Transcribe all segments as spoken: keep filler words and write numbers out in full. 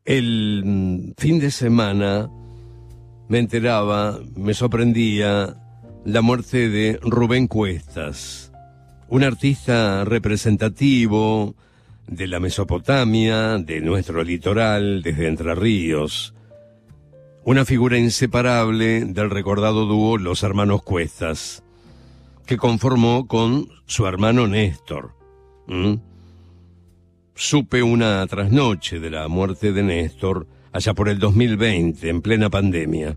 El mm, fin de semana me enteraba, me sorprendía la muerte de Rubén Cuestas, un artista representativo de la Mesopotamia, de nuestro litoral, desde Entre Ríos. Una figura inseparable del recordado dúo Los Hermanos Cuestas, que conformó con su hermano Néstor. ¿Mm? Supe una trasnoche de la muerte de Néstor, allá por el dos mil veinte, en plena pandemia.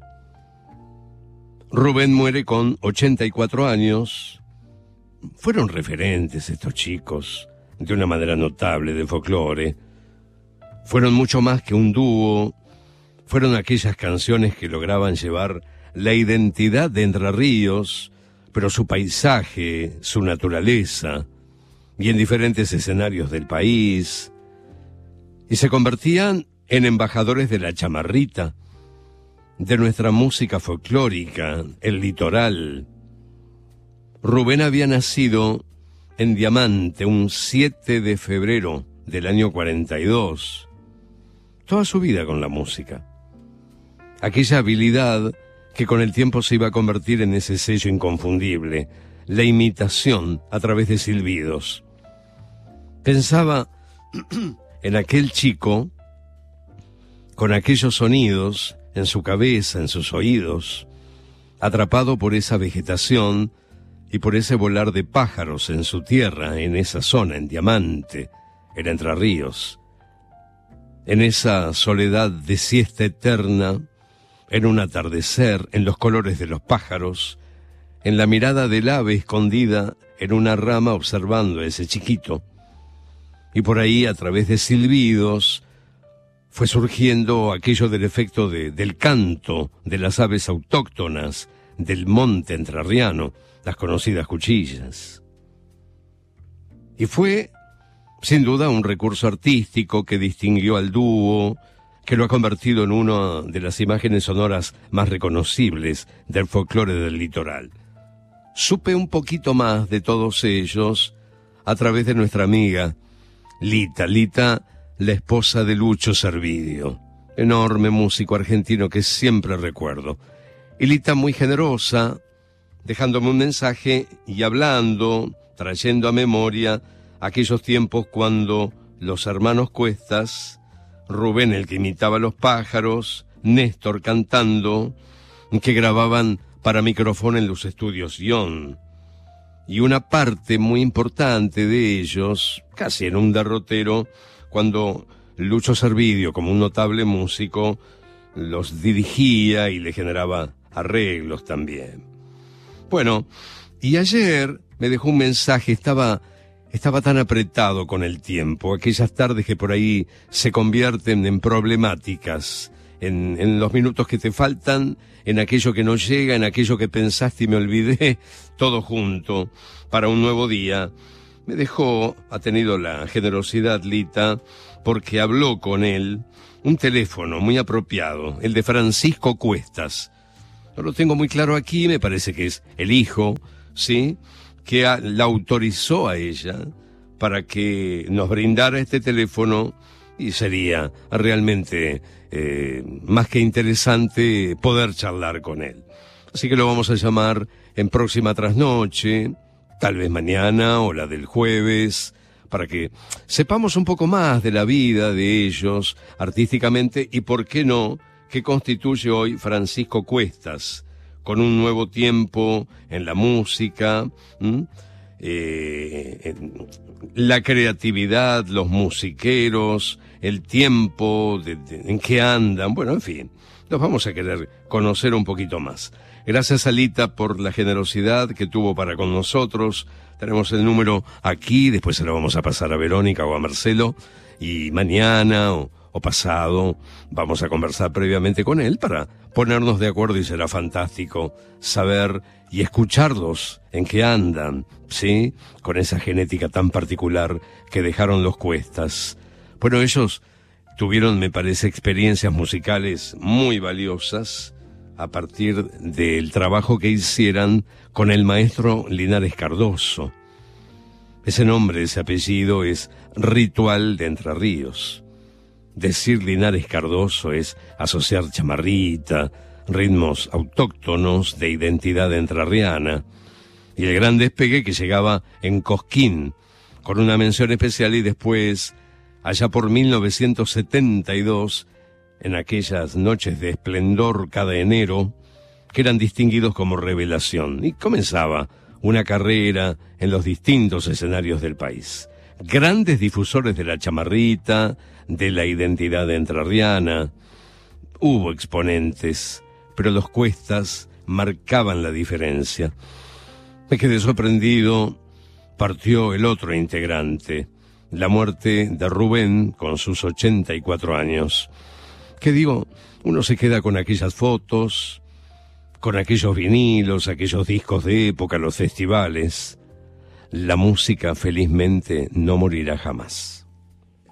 Rubén muere con ochenta y cuatro años. Fueron referentes estos chicos, de una manera notable, de folclore. Fueron mucho más que un dúo. Fueron aquellas canciones que lograban llevar la identidad de Entre Ríos, pero su paisaje, su naturaleza, y en diferentes escenarios del país, y se convertían en embajadores de la chamarrita, de nuestra música folclórica, el litoral. Rubén había nacido en Diamante un siete de febrero del año cuarenta y dos. Toda su vida con la música. Aquella habilidad que con el tiempo se iba a convertir en ese sello inconfundible, la imitación a través de silbidos. Pensaba en aquel chico, con aquellos sonidos en su cabeza, en sus oídos, atrapado por esa vegetación y por ese volar de pájaros en su tierra, en esa zona, en Diamante, en Entre Ríos, en esa soledad de siesta eterna, en un atardecer, en los colores de los pájaros, en la mirada del ave escondida en una rama observando a ese chiquito. Y por ahí, a través de silbidos, fue surgiendo aquello del efecto de, del canto de las aves autóctonas del monte entrerriano, las conocidas cuchillas. Y fue, sin duda, un recurso artístico que distinguió al dúo, que lo ha convertido en una de las imágenes sonoras más reconocibles del folclore del litoral. Supe un poquito más de todos ellos a través de nuestra amiga Lita, Lita, la esposa de Lucho Servideo, enorme músico argentino que siempre recuerdo. Y Lita muy generosa, dejándome un mensaje y hablando, trayendo a memoria aquellos tiempos cuando los hermanos Cuestas, Rubén el que imitaba a los pájaros, Néstor cantando, que grababan para micrófono en los estudios Ion. Y una parte muy importante de ellos, casi en un derrotero, cuando Lucho Servideo, como un notable músico, los dirigía y le generaba arreglos también. Bueno, y ayer me dejó un mensaje, estaba, estaba tan apretado con el tiempo, aquellas tardes que por ahí se convierten en problemáticas, en, en los minutos que te faltan, en aquello que no llega, en aquello que pensaste y me olvidé, todo junto, para un nuevo día. Me dejó, ha tenido la generosidad Lita, porque habló con él, un teléfono muy apropiado, el de Francisco Cuestas. No lo tengo muy claro aquí, me parece que es el hijo, ¿sí?, que a, la autorizó a ella para que nos brindara este teléfono, y sería realmente eh, más que interesante poder charlar con él. Así que lo vamos a llamar en próxima trasnoche, tal vez mañana o la del jueves, para que sepamos un poco más de la vida de ellos artísticamente y, por qué no, que constituye hoy Francisco Cuestas, con un nuevo tiempo en la música, eh, en la creatividad, los musiqueros, el tiempo de, de, en que andan, bueno, en fin, los vamos a querer conocer un poquito más. Gracias a Lita por la generosidad que tuvo para con nosotros. Tenemos el número aquí, después se lo vamos a pasar a Verónica o a Marcelo, y mañana o, o pasado vamos a conversar previamente con él para ponernos de acuerdo, y será fantástico saber y escucharlos en qué andan, ¿sí?, con esa genética tan particular que dejaron los Cuestas. Bueno, ellos tuvieron, me parece, experiencias musicales muy valiosas a partir del trabajo que hicieran con el maestro Linares Cardoso. Ese nombre, ese apellido es ritual de Entre Ríos. Decir Linares Cardoso es asociar chamarrita, ritmos autóctonos de identidad entrerriana, y el gran despegue que llegaba en Cosquín, con una mención especial, y después, allá por mil novecientos setenta y dos, en aquellas noches de esplendor cada enero, que eran distinguidos como Revelación, y comenzaba una carrera en los distintos escenarios del país. Grandes difusores de la chamarrita, de la identidad entrerriana. Hubo exponentes, pero los Cuestas marcaban la diferencia. Me quedé sorprendido. Partió el otro integrante, la muerte de Rubén con sus ochenta y cuatro años. ¿Qué digo? Uno se queda con aquellas fotos, con aquellos vinilos, aquellos discos de época, los festivales. La música, felizmente, no morirá jamás.